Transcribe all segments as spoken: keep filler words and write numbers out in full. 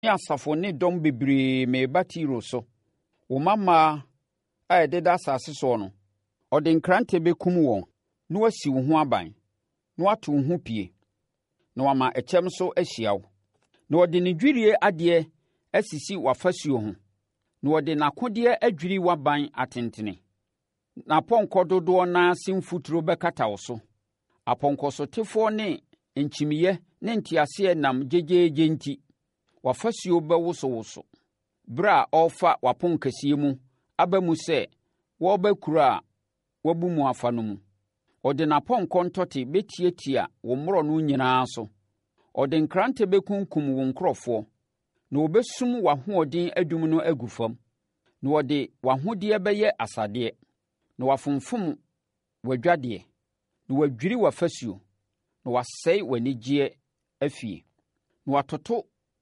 asafo ne dɔm bebree meba Tiro so. Wo mama a ɛdeda asase so no, ɔde nkrante bɛkum wɔn, na wasi wo ho aban, na wato wo ho pie, na wama ɛkyɛm so ahyia wo. Na ɔde ne dwirie adeɛ asisi w'afasuo ho, na ɔde n'akodeɛ adwiri w'aban atentene. N'apɔnkɔ dodoɔ naa se mfuturo bɛkata wo so. Apɔnkɔsotefoɔ ne nkyimiiɛ ne nteaseɛ nam gyegyeegye nti, w'afasuo bɛwosowoso. Bere a ɔrefa w'aponkɛseɛ mu aba mu sɛ wɔrebɛkuro a wabu mu afa no mu. Ɔde n'apɔnkɔ ntɔte bɛtiatia wo mmorɔno nyinaa so. Ɔde nkrante bɛkunkum wo nkurɔfoɔ, na wɔbɛsum w'ahoɔden adum no agu fam. Na wɔde w'ahodeɛ bɛyɛ asadeɛ, na wafomfom w'adwadeɛ, na wadwiri w'afasuo, na wasɛe w'anigyeɛ afie. Na watoto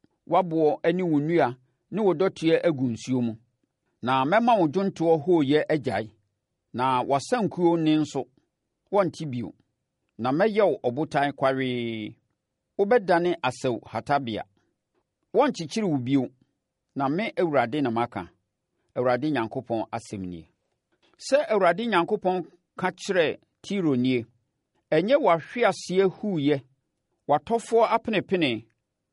w'aboɔ ne wo nnua ne wo dɔteɛ agu nsuo mu. Na mɛma wo dwontoɔ hooyɛ agyae, na w'asankuo nne nso wɔnte bio. Na mɛyɛ wo ɔbotan kwawee. Wobɛdane asau hatabea. Wɔnkyekyere wo bio, na me Awurade na maka, Awurade Nyankopɔn asɛm nie. Sɛ Awurade Nyankopɔn ka kyerɛ Tiro nie, ɛnyɛ w'ahweaseɛ huuyɛ, w'atɔfoɔ apenepene,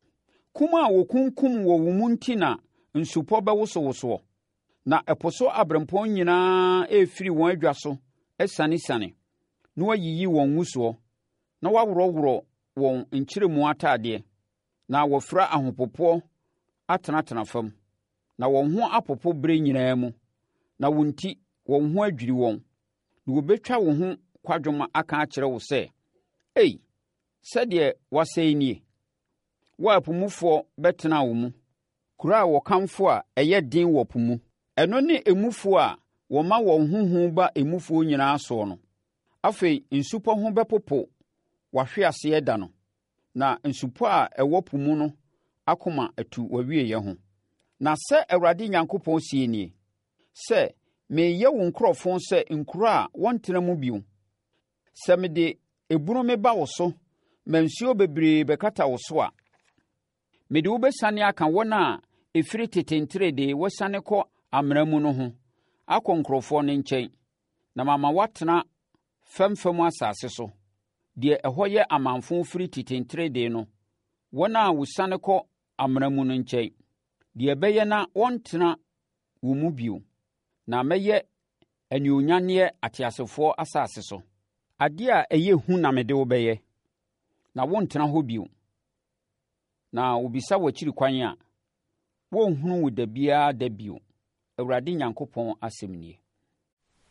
kum a wɔkunkum wɔ wo mu nti na nsupɔ bɛwosowosoɔ, na ɛpo so abrɛmpɔn nyinaa ɛrefiri wɔn adwa so asianesane, na wayiyi wɔn ngusoɔ, na waworɔworɔ wɔn nkyerɛmu atadeɛ, na wɔafira ahopopoɔ atenatena fam, na wɔn ho apopo berɛ nyinaa mu, na wo nti wɔn ho adwiri wɔn, na wɔbɛtwa wo ho kwadwom aka akyerɛ wo sɛ, ei, sɛdeɛ wasɛe nie. Wo a po mufoɔ bɛtena wo mu, kuro a wɔkamfo a ɛyɛ den wɔ po mu. Ɛno ne emufoɔ a wɔma wɔn ho hu ba emufoɔ nyinaa soɔ no. Afei, nsupɔ ho bɛpopo w'ahweaseɛ da no, na nsupɔ a ɛwɔ po mu no akoma atu w'awieeɛ ho. Na sɛ Awurade Nyankopɔn sie nie, sɛ meyɛ wo nkurɔfoɔ sɛ nkuro a wɔntena mu bio. Sɛ mede ebunu me ba wo so, ma nsuo bebree bɛkata wo so a, mede wo bɛsane aka wɔn a ɛfiri tetenterede wɔsane kɔ amena mu no ho, akɔ nkurɔfoɔ no nkyɛn, na mama woatena famfam asase so, deɛ ɛhɔ yɛ amanfo firi tetenterede no, wɔn a wɔsane kɔ amena mu no nkyɛn, deɛ ɛbɛyɛ na wɔntena wo mu bio, na mɛyɛ anuonyanneɛ ateasefoɔ asase so. Adeɛ a ɛyɛ hu na mede wo bɛyɛ, na wontena hɔ bio. Na wobisa w'akyiri kwan a, wɔnhunu wo da biara da bio. Awurade Nyankopɔn asɛm nie.